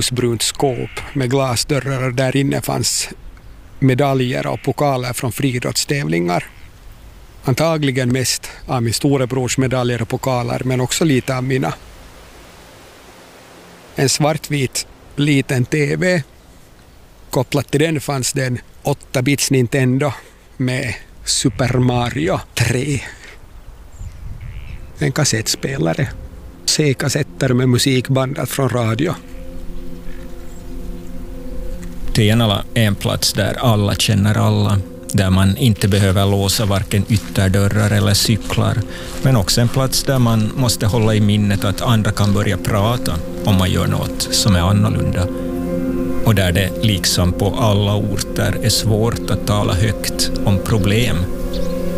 ljusbrunt skåp med glasdörrar och där inne fanns medaljer och pokaler från friidrottstävlingar. Antagligen mest av min storebrors medaljer och pokaler, men också lite av mina. En svartvit liten TV. Kopplat till den fanns det en 8-bits Nintendo med Super Mario 3. En kassettspelare. C-kassetter med musik bandat från radio. Det är gärna en plats där alla känner alla. Där man inte behöver låsa varken ytterdörrar eller cyklar. Men också en plats där man måste hålla i minnet att andra kan börja prata om man gör något som är annorlunda. Och där det liksom på alla orter är svårt att tala högt om problem